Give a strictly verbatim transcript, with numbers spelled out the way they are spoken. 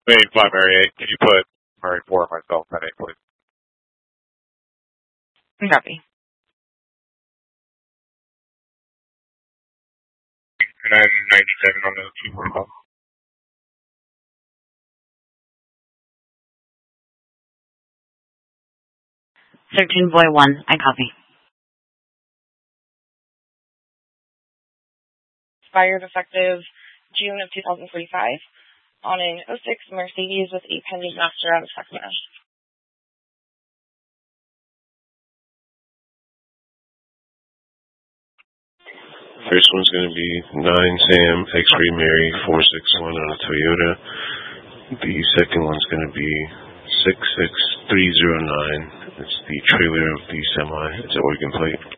Main five, Mary eight. Can you put Mary four and myself at eight, please? Copy. nine ninety-seven on the two one call. thirteen Boy one, I copy. Expired effective June of two thousand forty-five on an oh six Mercedes with a pending master out of Sacramento. First one's going to be nine Sam X-Ray Mary four six one on a Toyota. The second one's going to be six six three zero nine. It's the trailer of the semi. It's an Oregon plate.